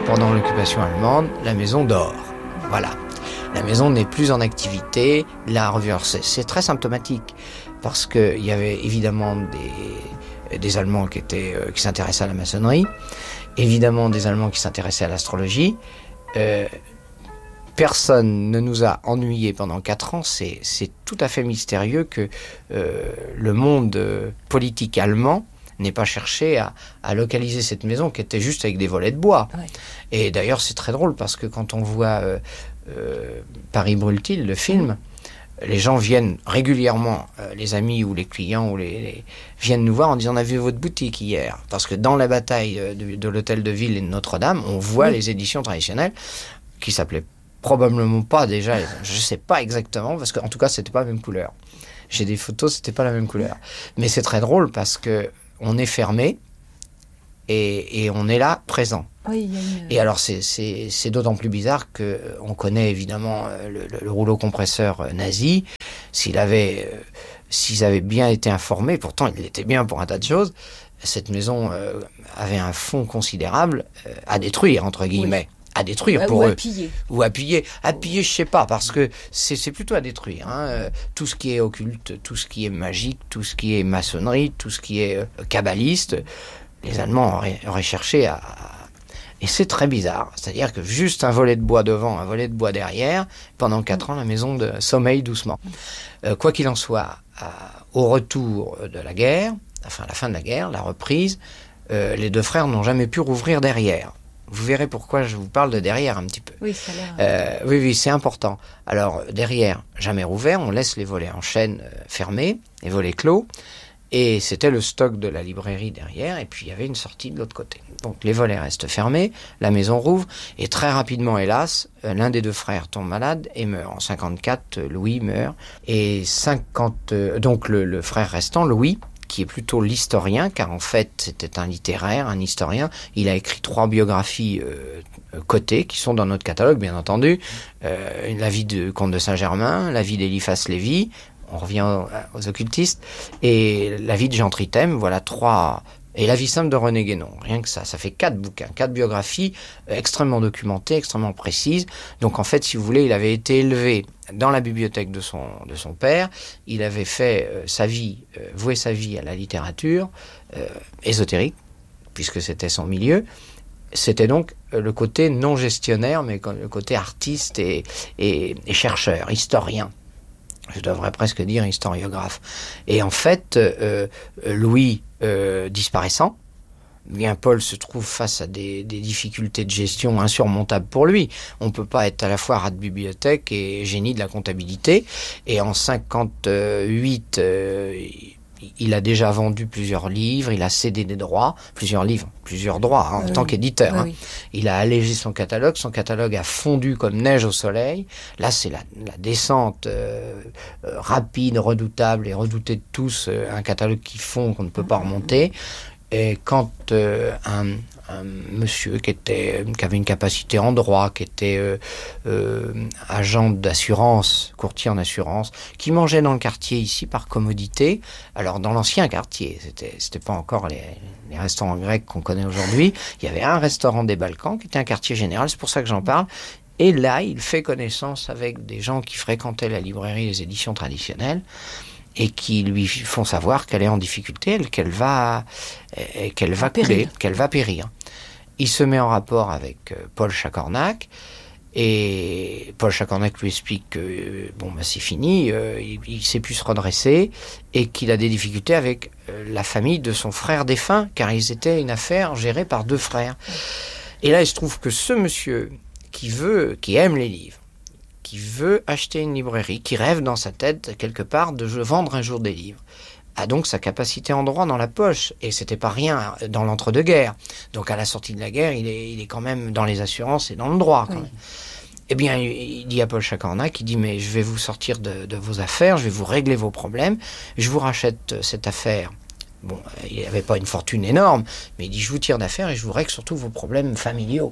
pendant l'occupation allemande, la maison dort. Voilà. La maison n'est plus en activité. La revue, c'est très symptomatique parce qu'il y avait évidemment des Allemands qui s'intéressaient à la maçonnerie, évidemment des Allemands qui s'intéressaient à l'astrologie. Personne ne nous a ennuyés pendant 4 ans. C'est tout à fait mystérieux que le monde politique allemand n'ait pas cherché à localiser cette maison qui était juste avec des volets de bois. Ouais. Et d'ailleurs, c'est très drôle parce que quand on voit Paris brûle-t-il, le film, les gens viennent régulièrement, les amis ou les clients viennent nous voir en disant on a vu votre boutique hier. Parce que dans la bataille de l'hôtel de ville et de Notre-Dame, on voit les éditions traditionnelles qui s'appelaient probablement pas déjà, je sais pas exactement, parce qu'en tout cas, c'était pas la même couleur. J'ai des photos, c'était pas la même couleur. Mais c'est très drôle parce que on est fermé et on est là, présent. Oui, et alors, c'est d'autant plus bizarre qu'on connaît évidemment le rouleau compresseur nazi. S'ils avaient bien été informés, pourtant il était bien pour un tas de choses, cette maison avait un fonds considérable à détruire, entre guillemets. Oui. À détruire pour eux. Ou appuyer. Appuyer, je sais pas, parce que c'est plutôt à détruire. Hein. Tout ce qui est occulte, tout ce qui est magique, tout ce qui est maçonnerie, tout ce qui est kabbaliste, les Allemands auraient cherché à... Et c'est très bizarre. C'est-à-dire que juste un volet de bois devant, un volet de bois derrière, pendant 4 ans, la maison sommeille doucement. Quoi qu'il en soit, au retour de la guerre, enfin à la fin de la guerre, la reprise, les 2 frères n'ont jamais pu rouvrir derrière. Vous verrez pourquoi je vous parle de derrière un petit peu. Oui, ça a l'air... oui, c'est important. Alors, derrière, jamais rouvert, on laisse les volets en chaîne fermés, les volets clos, et c'était le stock de la librairie derrière, et puis il y avait une sortie de l'autre côté. Donc, les volets restent fermés, la maison rouvre, et très rapidement, hélas, l'un des 2 frères tombe malade et meurt. En 54, Louis meurt, et donc le frère restant, Louis, qui est plutôt l'historien, car en fait c'était un littéraire, un historien. Il a écrit 3 biographies cotées qui sont dans notre catalogue, bien entendu. La vie du comte de Saint-Germain, la vie d'Eliphas Lévy, on revient aux occultistes, et la vie de Jean Tritem. Voilà 3... Et la vie simple de René Guénon, rien que ça fait 4 bouquins, 4 biographies extrêmement documentées, extrêmement précises. Donc en fait, si vous voulez, il avait été élevé dans la bibliothèque de son père. Il avait fait voué sa vie à la littérature ésotérique, puisque c'était son milieu. C'était donc le côté non gestionnaire, mais le côté artiste et chercheur, historien. Je devrais presque dire historiographe. Et en fait, Louis disparaissant, bien Paul se trouve face à des difficultés de gestion insurmontables pour lui. On ne peut pas être à la fois rat de bibliothèque et génie de la comptabilité. Et en 58, il a déjà vendu plusieurs livres, il a cédé des droits, plusieurs droits en tant qu'éditeur. Oui. Il a allégé son catalogue a fondu comme neige au soleil. Là, c'est la descente rapide, redoutable et redoutée de tous, un catalogue qui fond, qu'on ne peut pas remonter. Et quand un monsieur qui avait une capacité en droit, qui était agent d'assurance, courtier en assurance, qui mangeait dans le quartier ici par commodité, alors dans l'ancien quartier, c'était pas encore les restaurants grecs qu'on connaît aujourd'hui, il y avait un restaurant des Balkans qui était un quartier général, c'est pour ça que j'en parle. Et là, il fait connaissance avec des gens qui fréquentaient la librairie des éditions traditionnelles, et qui lui font savoir qu'elle est en difficulté, qu'elle va couler, qu'elle va périr. Il se met en rapport avec Paul Chacornac, et Paul Chacornac lui explique que c'est fini, il ne sait plus se redresser, et qu'il a des difficultés avec la famille de son frère défunt, car ils étaient une affaire gérée par 2 frères. Et là, il se trouve que ce monsieur qui aime les livres, qui veut acheter une librairie, qui rêve dans sa tête quelque part de vendre un jour des livres, a donc sa capacité en droit dans la poche, et c'était pas rien dans l'entre-deux-guerres. Donc à la sortie de la guerre, il est quand même dans les assurances et dans le droit. Quand même. Eh bien, il dit à Paul Chacornac, il dit mais je vais vous sortir de vos affaires, je vais vous régler vos problèmes, je vous rachète cette affaire. Bon, il n'avait pas une fortune énorme, mais il dit je vous tire d'affaire et je vous règle surtout vos problèmes familiaux.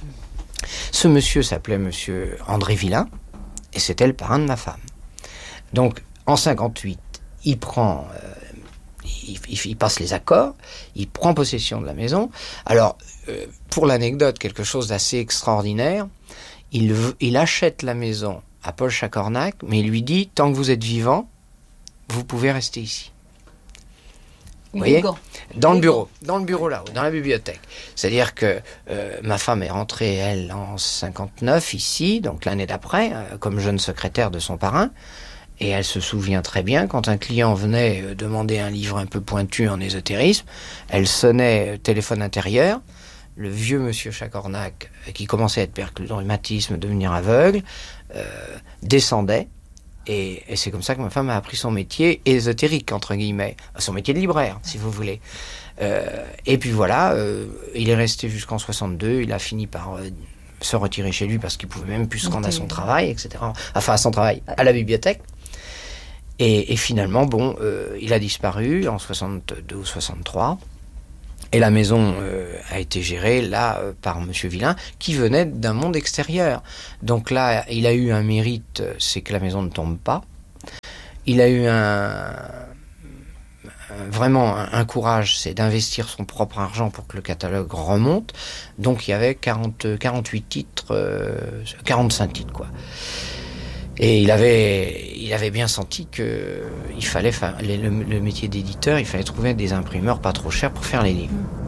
Ce monsieur s'appelait monsieur André Villain, et c'était le parrain de ma femme. Donc, en 58, il il passe les accords, il prend possession de la maison. Alors, pour l'anecdote, quelque chose d'assez extraordinaire, il achète la maison à Paul Chacornac, mais il lui dit, tant que vous êtes vivant, vous pouvez rester ici. Vous voyez ? Dans le bureau là-haut, dans la bibliothèque. C'est-à-dire que ma femme est rentrée, elle, en 59, ici, donc l'année d'après, comme jeune secrétaire de son parrain, et elle se souvient très bien, quand un client venait demander un livre un peu pointu en ésotérisme, elle sonnait téléphone intérieur, le vieux monsieur Chacornac, qui commençait à être perclus de rhumatisme, devenir aveugle, descendait, et c'est comme ça que ma femme a appris son métier ésotérique, entre guillemets, son métier de libraire, si vous voulez. Et puis voilà, il est resté jusqu'en 62, il a fini par se retirer chez lui parce qu'il pouvait même plus se rendre à son travail, etc. Enfin, à son travail, à la bibliothèque. Et finalement, bon, il a disparu en 62 ou 63. Et la maison a été gérée, là, par Monsieur Villain, qui venait d'un monde extérieur. Donc là, il a eu un mérite, c'est que la maison ne tombe pas. Il a eu vraiment un courage, c'est d'investir son propre argent pour que le catalogue remonte. Donc il y avait 48 titres, 45 titres, quoi. Et il avait bien senti que il fallait, le métier d'éditeur, il fallait trouver des imprimeurs pas trop chers pour faire les livres.